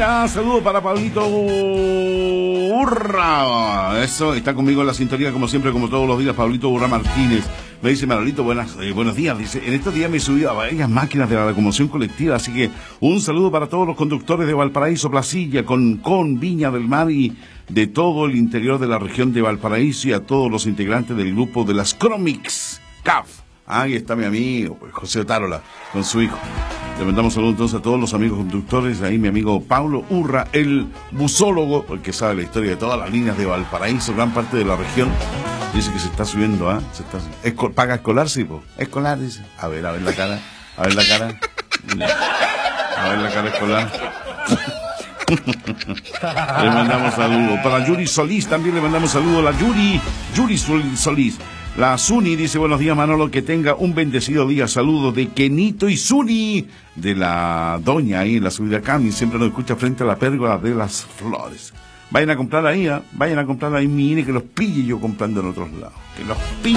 Mira, saludos para Pablito Urra. Eso, está conmigo en la sintonía como siempre, como todos los días, Pablito Urra Martínez. Me dice, Manolito, buenos días. Dice, en estos días me he subido a varias máquinas de la locomoción colectiva, así que un saludo para todos los conductores de Valparaíso, Placilla, con Viña del Mar y de todo el interior de la región de Valparaíso, y a todos los integrantes del grupo de las Cromics CAF. Ahí está mi amigo, pues, José Otárola, con su hijo. Le mandamos saludos entonces a todos los amigos conductores. Ahí mi amigo Pablo Urra, el busólogo, el que sabe la historia de todas las líneas de Valparaíso, gran parte de la región. Dice que se está subiendo, ¿ah? ¿Paga escolar, sí, po? Escolar, dice. A ver la cara. A ver la cara. A ver la cara escolar. Le mandamos saludos. Para Yuri Solís también le mandamos saludos. La Yuri Solís. La Zuni dice, buenos días, Manolo, que tenga un bendecido día. Saludos de Kenito y Zuni, de la doña ahí en la subida Cami. Siempre nos escucha frente a la pérgola de las flores. Vayan a comprar ahí, ¿eh? Vayan a comprar ahí, mire, que los pille yo comprando en otros lados. Que los pille.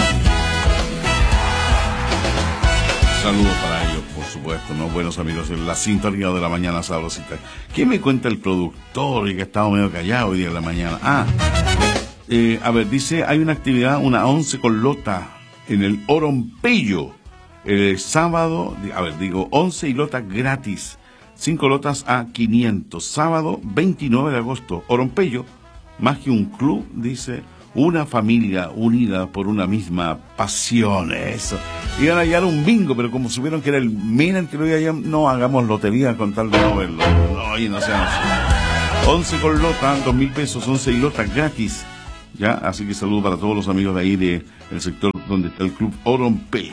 Saludos para ellos, por supuesto, ¿no? Buenos amigos, en la sintonía de la mañana sabrosita. ¿Qué me cuenta el productor y que ha estado medio callado hoy día en la mañana? A ver, dice, hay una actividad, una 11 con lota en el Orompello. El sábado, 11 y lota gratis. 5 lotas a 500. Sábado 29 de agosto. Orompello, más que un club, dice, una familia unida por una misma pasión. Eso. Iban a hallar un bingo, pero como supieron que era el Miren que lo iba a hallar, no hagamos lotería con tal de no verlo. No, oye, no seamos. 11 con lota, 2.000 pesos, 11 y lota gratis. Ya, así que saludo para todos los amigos de ahí del sector donde está el club Orompello.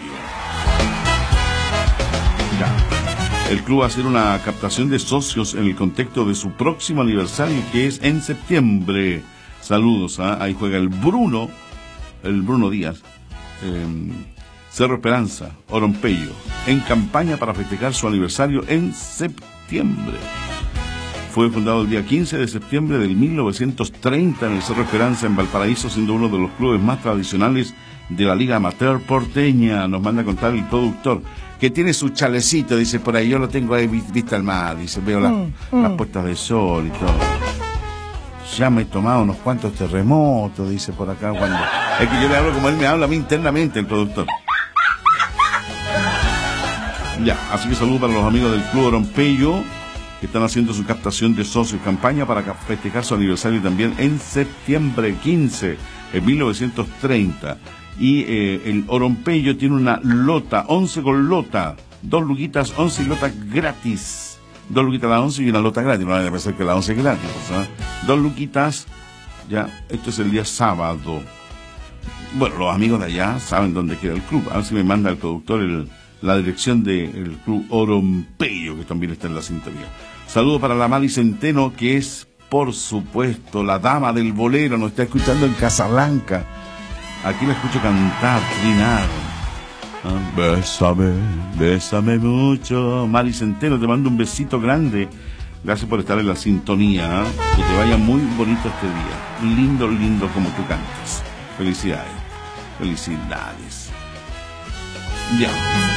Ya. El club va a hacer una captación de socios en el contexto de su próximo aniversario, que es en septiembre. Saludos, ahí juega el Bruno Díaz, Cerro Esperanza, Orompello, en campaña para festejar su aniversario en septiembre. Fue fundado el día 15 de septiembre del 1930 en el Cerro Esperanza, en Valparaíso, siendo uno de los clubes más tradicionales de la Liga Amateur porteña. Nos manda a contar el productor, que tiene su chalecito, dice por ahí, yo lo tengo ahí vista al mar, dice, veo las puestas de sol y todo. Ya me he tomado unos cuantos terremotos, dice por acá, cuando... Es que yo le hablo como él me habla a mí internamente, el productor. Ya, así que saludo para los amigos del Club Orompello, que están haciendo su captación de socios, campaña para festejar su aniversario también en septiembre 15, en 1930. Y el Orompello tiene una lota, 11 con lota, 2 luquitas, 11 y lota gratis. 2 luquitas la 11 y una lota gratis, no hay que pensar que la 11 es gratis, ¿sabes? 2 luquitas, ya, esto es el día sábado. Bueno, los amigos de allá saben dónde queda el club. A ver si me manda el productor la dirección del club Orompello, que también está en la sintonía. Saludo para la Mari Centeno, que es, por supuesto, la dama del bolero. Nos está escuchando en Casablanca. Aquí la escucho cantar, trinar. Bésame, bésame mucho. Mari Centeno, te mando un besito grande. Gracias por estar en la sintonía. Que te vaya muy bonito este día. Lindo, lindo como tú cantas. Felicidades. Felicidades. Ya.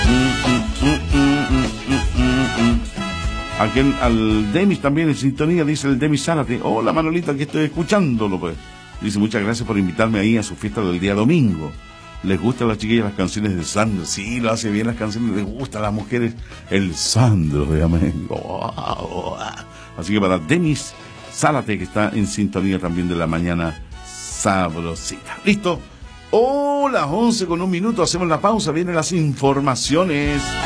Aquí al Demis también en sintonía, dice el Demis Zárate. Hola Manolito, aquí estoy escuchándolo, pues. Dice, muchas gracias por invitarme ahí a su fiesta del día domingo. ¿Les gustan a las chiquillas las canciones de Sandro? Sí, lo hace bien las canciones, les gustan a las mujeres el Sandro de Amengo. Así que para Demis Zárate, que está en sintonía también de la mañana sabrosita. ¿Listo? Las 11 con 1 minuto, hacemos la pausa, vienen las informaciones.